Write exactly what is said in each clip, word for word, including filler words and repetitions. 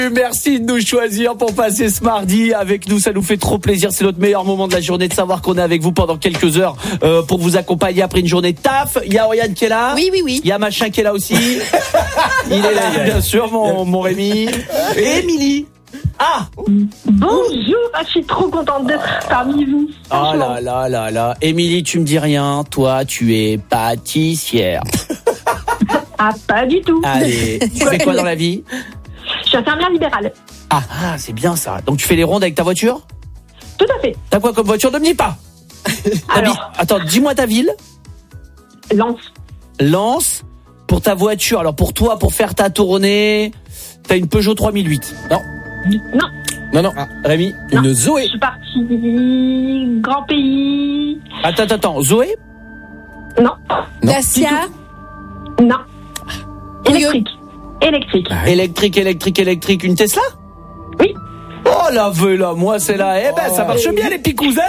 Merci de nous choisir pour passer ce mardi avec nous, ça nous fait trop plaisir, c'est notre meilleur moment de la journée de savoir qu'on est avec vous pendant quelques heures euh, pour vous accompagner après une journée de taf. Il y a Oriane qui est là. Oui, oui, oui. Il y a Machin qui est là aussi. Il est là, bien sûr, mon, mon Rémi. Et Émilie. Ah, bonjour, ah, je suis trop contente d'être parmi vous. Oh là là là là. Émilie, tu me dis rien, toi tu es pâtissière. Ah, pas du tout. Allez, tu fais quoi dans la vie? Je suis infirmière libérale. Ah, ah, c'est bien ça. Donc tu fais les rondes avec ta voiture? Tout à fait. T'as quoi comme voiture? Ne me dis pas. Alors, Attends, dis-moi ta ville. Lens. Lens. Pour ta voiture, alors pour toi, pour faire ta tournée, t'as une Peugeot trois mille huit. Non. Non. Non, non. Ah, Rémi, Non. une Zoé. Je suis partie grand pays. Attends, attends, attends. Zoé? Non. Dacia. Non. Électrique. Électrique. Ah, électrique, électrique, électrique. Une Tesla? Oui. Oh la là, moi c'est là. Eh ben, ça marche bien les petits cousins.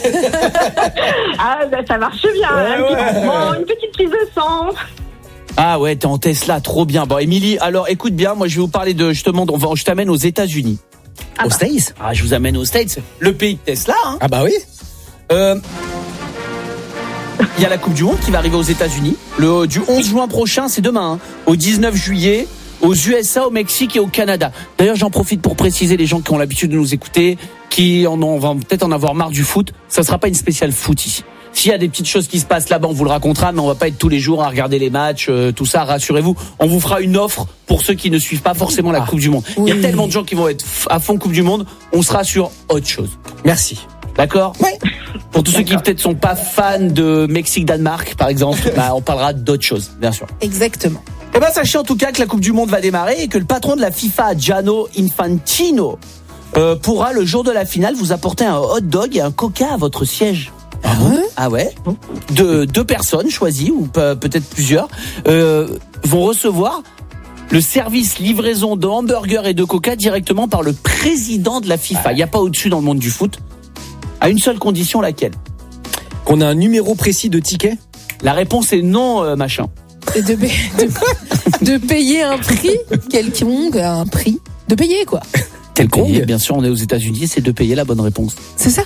Ah, ben ça marche bien. Ouais, un petit ouais. mouvement, une petite prise de sang. Ah ouais, t'es en Tesla, trop bien. Bon, Émilie, alors écoute bien, moi je vais vous parler de, je te demande, on va, je t'amène aux États-Unis. Ah aux bah. States? Ah, je vous amène aux States, le pays de Tesla. Hein. Ah bah oui. Euh, il y a la Coupe du Monde qui va arriver aux États-Unis. Le du onze juin prochain, c'est demain, hein, au dix-neuf juillet. Aux U S A, au Mexique et au Canada. D'ailleurs, j'en profite pour préciser les gens qui ont l'habitude de nous écouter, qui en ont, vont peut-être en avoir marre du foot. Ça sera pas une spéciale foot ici. S'il y a des petites choses qui se passent là-bas, on vous le racontera, mais on va pas être tous les jours à regarder les matchs, euh, tout ça. Rassurez-vous, on vous fera une offre pour ceux qui ne suivent pas forcément la Ah, Coupe du Monde. Il oui. y a tellement de gens qui vont être à fond Coupe du Monde. On sera sur autre chose. Merci. D'accord? Ouais. Pour tous ceux qui peut-être sont pas fans de Mexique-Danemark, par exemple, bah, on parlera d'autres choses, bien sûr. Exactement. Eh ben, sachez en tout cas que la Coupe du Monde va démarrer et que le patron de la FIFA, Gianni Infantino, euh, pourra, le jour de la finale, vous apporter un hot dog et un coca à votre siège. Ah bon? Ah ouais? De deux personnes choisies, ou pe- peut-être plusieurs, euh, vont recevoir le service livraison de hamburgers et de coca directement par le président de la FIFA. Il n'y a pas au-dessus dans le monde du foot. À une seule condition, laquelle? Qu'on a un numéro précis de ticket? La réponse est non, euh, machin. Et de, pa- de, de payer un prix, quelconque, un prix, de payer quoi. Quelconque. Payer, bien sûr, on est aux États-Unis, c'est de payer la bonne réponse. C'est ça.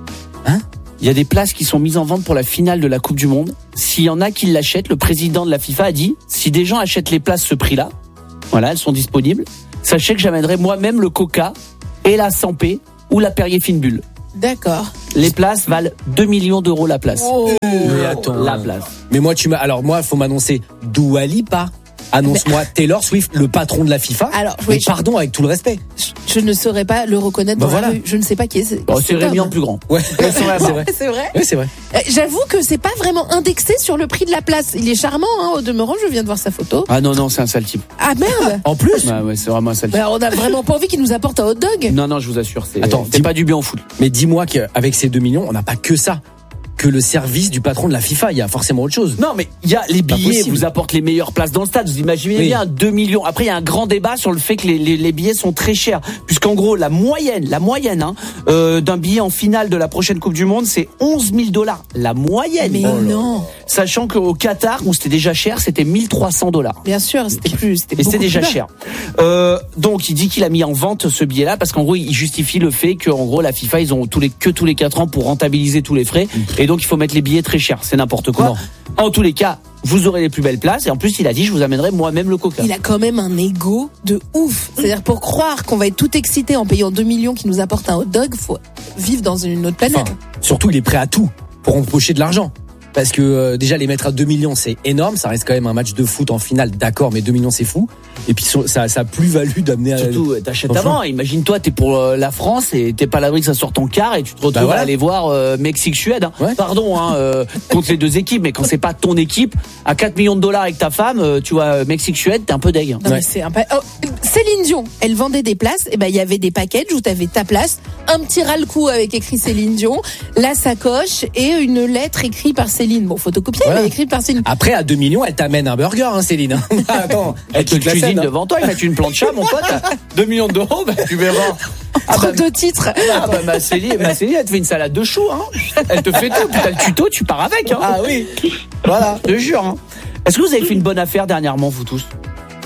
Il y a des places qui sont mises en vente pour la finale de la Coupe du Monde. S'il y en a qui l'achètent, le président de la FIFA a dit, si des gens achètent les places ce prix-là, voilà, elles sont disponibles, sachez que j'amènerai moi-même le Coca et la Sampé ou la Perrier Fine Bulle. D'accord. Les places valent deux millions d'euros la place. Oh. Mais attends. La place. Mais moi, tu m'as. Alors, moi, faut m'annoncer Dua Lipa. Annonce-moi Taylor Swift, le patron de la FIFA. Alors, mais oui, je- pardon, avec tout le respect. Je ne saurais pas le reconnaître Bah dans voilà. la rue. Je ne sais pas qui est. C'est, Bon, c'est Rémi en plus grand. Ouais, Elles sont là-bas. c'est vrai. C'est vrai. Oui, c'est vrai. Euh, J'avoue que c'est pas vraiment indexé sur le prix de la place. Il est charmant, hein, au demeurant. Je viens de voir sa photo. Ah non, non, c'est un sale type. Ah merde. En plus. Ouais, ouais, c'est vraiment un sale type. Bah, on a vraiment pas envie qu'il nous apporte un hot dog. Non, non, je vous assure, c'est, Attends, c'est dis- pas du bien au foot. Mais dis-moi qu'avec ces deux millions, on n'a pas que ça. Que le service du patron de la FIFA. Il y a forcément autre chose. Non, mais il y a les Pas billets possible. vous apportent les meilleures places dans le stade. Vous imaginez Oui. bien deux millions. Après, il y a un grand débat sur le fait que les, les, les billets sont très chers, puisqu'en gros la moyenne, la moyenne hein, euh, d'un billet en finale de la prochaine Coupe du Monde, c'est onze mille dollars. La moyenne. Mais non. Sachant qu'au Qatar, où c'était déjà cher, c'était mille trois cents dollars. Bien sûr, c'était plus. C'était Et c'était beaucoup déjà plus bas. cher. Euh, donc il dit qu'il a mis en vente ce billet-là parce qu'en gros il justifie le fait que en gros la FIFA ils ont tous les que tous les quatre ans pour rentabiliser tous les frais et donc il faut mettre les billets très chers. C'est n'importe quoi. Non. En tous les cas, vous aurez les plus belles places et en plus il a dit je vous amènerai moi-même le coca. Il a quand même un ego de ouf. C'est-à-dire pour croire qu'on va être tout excité en payant deux millions qui nous apportent un hot dog, faut vivre dans une autre planète. Enfin, surtout, il est prêt à tout pour empocher de l'argent. Parce que euh, déjà les mettre à deux millions c'est énorme, ça reste quand même un match de foot en finale, d'accord, mais deux millions c'est fou. Et puis so- ça, ça a plus-value d'amener à... Surtout, euh, t'achètes Enfin. avant. Imagine-toi, t'es pour euh, la France et t'es pas à l'abri que ça sorte en quart et tu te retrouves Bah voilà. à aller voir euh, Mexique-Suède. Hein. Ouais. Pardon, hein, euh, contre les deux équipes, mais quand c'est pas ton équipe, à quatre millions de dollars avec ta femme, euh, tu vois euh, Mexique-Suède, t'es un peu deg. Non, mais Ouais. c'est un pa- oh, Céline Dion, elle vendait des places. Et ben il y avait des packages où t'avais ta place, un petit ras-le-cou avec écrit Céline Dion, la sacoche et une lettre écrite par Céline. Bon, photocopiée, Voilà. mais écrite par Céline. Après, à deux millions, elle t'amène un burger, hein, Céline. hein. Attends, Elle te quitte la cuisine scène, hein. devant toi, ils mettent une plancha, mon pote, deux millions d'euros, bah, tu verras. Ah Entre bah, deux titres. ah bah, ma Céline, ma Céline, elle te fait une salade de choux, hein. Elle te fait tout, puis t'as le tuto, tu pars avec, hein. Ah oui, voilà. Je te jure, hein. Est-ce que vous avez fait une bonne affaire dernièrement, vous tous?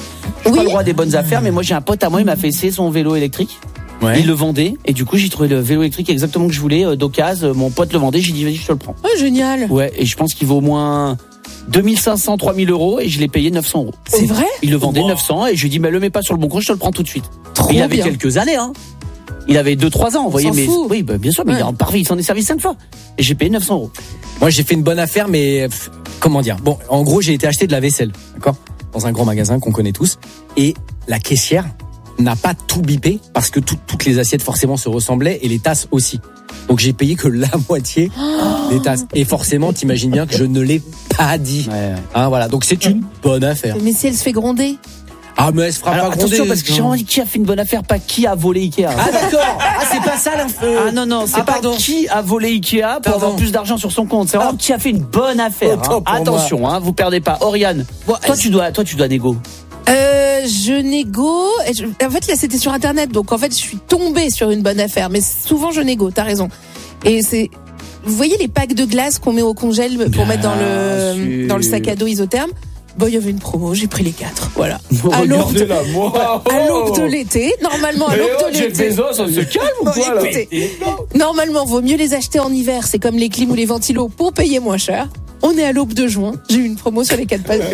J'ai Oui. pas le droit des bonnes affaires, mais moi j'ai un pote à moi, il m'a fait essayer son vélo électrique. Ouais. Il le vendait et du coup j'ai trouvé le vélo électrique exactement que je voulais euh, d'occasion. Mon pote le vendait, j'ai dit vas-y je te le prends. Oh, génial. Ouais, et je pense qu'il vaut au moins deux mille cinq cents, trois mille euros et je l'ai payé neuf cents euros. C'est vrai? Il le vendait Wow. neuf cents et je lui ai dit mais le mets pas sur le bon coin, je te le prends tout de suite. Trop il avait bien. quelques années hein. Il avait deux trois ans, vous voyez, s'en mais fout. oui, bah, bien sûr, mais Ouais. il est en parfait, il s'en est servi cinq fois. Et j'ai payé neuf cents euros. Moi, j'ai fait une bonne affaire, mais pff, comment dire? Bon, en gros, j'ai été acheter de la vaisselle, d'accord, dans un grand magasin qu'on connaît tous, et la caissière n'a pas tout bipé parce que tout- toutes les assiettes forcément se ressemblaient et les tasses aussi. Donc j'ai payé que la moitié des tasses. Et forcément, t'imagines bien que je ne l'ai pas dit. Ouais. Hein, voilà. Donc c'est une bonne affaire. Mais si elle se fait gronder. Ah, mais elle se fera Alors pas attention gronder. parce que j'ai vraiment dit qui a fait une bonne affaire, pas qui a volé Ikea. Ah d'accord. Ah, c'est pas ça l'info. Ah non non, c'est Ah, pas pardon. qui a volé Ikea pour Pardon. avoir plus d'argent sur son compte. C'est vraiment qui a fait une bonne affaire. Autant hein. pour Attention, hein, vous perdez pas. Oriane, Bon, toi euh, tu dois, toi tu dois négo. Euh, je négo. et je- En fait, là, c'était sur Internet, donc en fait, je suis tombée sur une bonne affaire. Mais souvent, je négo. T'as raison. Et c'est, vous voyez les packs de glace qu'on met au congèle pour Bien mettre dans le sûr. dans le sac à dos isotherme. Bon, il y avait une promo. J'ai pris les quatre. Voilà. À l'aube de, Regardez-la, moi. à l'aube de l'été. Normalement, à Mais l'aube oh, de Jeff l'été. Bezos, on se calme ou Bon, quoi là écoutez, normalement, vaut mieux les acheter en hiver. C'est comme les clims ou les ventilos pour payer moins cher. On est à l'aube de juin. J'ai eu une promo sur les quatre packs.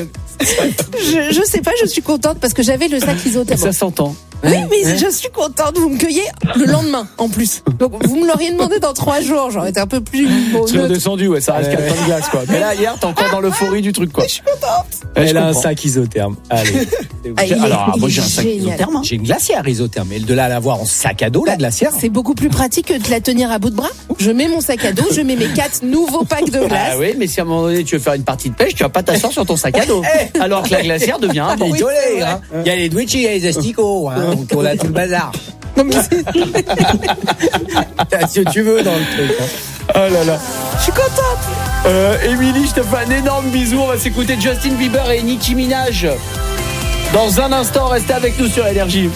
je, je sais pas, je suis contente parce que j'avais le sac isotherme. Ça s'entend. Oui, mais je suis contente. Vous me cueillez le lendemain, en plus. Donc, vous me l'auriez demandé dans trois jours. J'aurais été un peu plus bon, Tu es neutre. redescendu, ouais, ça reste Ouais. quatre pains de glace quoi. Mais là hier, t'es encore dans l'euphorie du truc quoi. Je suis contente. Ouais, je Elle a un comprends. sac isotherme. Allez. Ah, il est- Alors, il moi est j'ai un sac génial. isotherme. hein. J'ai une glacière isotherme, mais de là à l'avoir en sac à dos, la glacière. C'est beaucoup plus pratique que de la tenir à bout de bras. Je mets mon sac à dos, je mets mes quatre nouveaux packs de glace. Ah oui, mais si à un moment donné tu veux faire une partie de pêche, tu vas pas t'asseoir sur ton sac à dos. Alors que la glacière devient un bon. Il tolère, hein. Il y a les Twitchy, il y a les asticots, hein. Donc on a tout le bazar. Non, mais c'est- T'as ce que tu veux dans le truc. Hein. Oh là là. je suis contente. Euh, Émilie, je te fais un énorme bisou. On va s'écouter Justin Bieber et Nicki Minaj. Dans un instant, restez avec nous sur Énergie.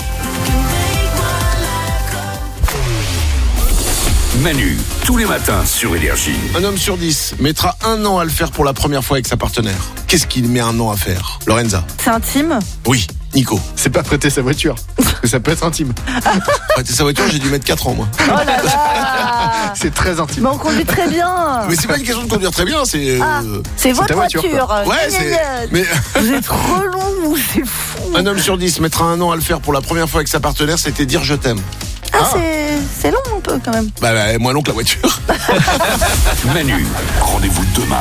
Manu, tous les matins sur Énergie. Un homme sur dix mettra un an à le faire pour la première fois avec sa partenaire. Qu'est-ce qu'il met un an à faire? Lorenza? C'est intime. Oui. Nico? C'est pas prêter sa voiture. Parce que ça peut être intime. Prêter sa voiture, j'ai dû mettre quatre ans, moi. Oh là là. C'est très intime. Mais on conduit très bien. Mais c'est pas une question de conduire très bien, c'est... euh, Ah, c'est votre ta voiture, voiture. Ouais, Gna, c'est... gna, gna. Mais Vous êtes relou, vous, c'est fou. un homme sur dix mettra un an à le faire pour la première fois avec sa partenaire, c'était dire je t'aime. Ah, c'est, c'est long un peu quand même. Bah, bah moins long que la voiture. Manu, rendez-vous demain